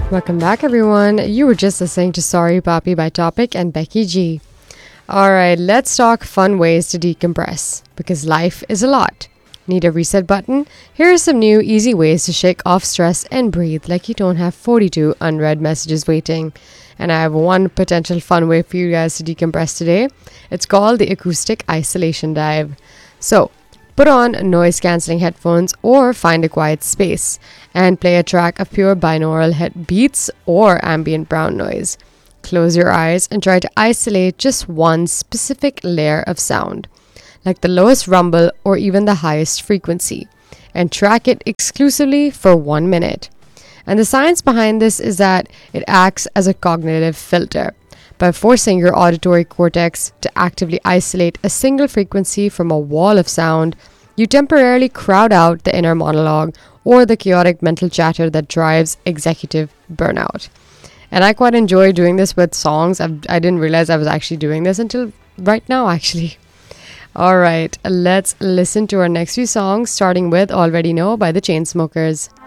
Welcome back, everyone. You were just listening to Sorry Papi by Topic and Becky G. Alright, let's talk fun ways to decompress because life is a lot. Need a reset button? Here are some new easy ways to shake off stress and breathe like you don't have 42 unread messages waiting. And I have one potential fun way for you guys to decompress today. It's called the acoustic isolation dive. So, put on noise cancelling headphones or find a quiet space and play a track of pure binaural beats or ambient brown noise. Close your eyes and try to isolate just one specific layer of sound, like the lowest rumble or even the highest frequency, and track it exclusively for 1 minute. And the science behind this is that it acts as a cognitive filter. By forcing your auditory cortex to actively isolate a single frequency from a wall of sound, you temporarily crowd out the inner monologue or the chaotic mental chatter that drives executive burnout. And I quite enjoy doing this with songs. I didn't realize I was actually doing this until right now, actually. All right, let's listen to our next few songs, starting with Already Know by the Chainsmokers.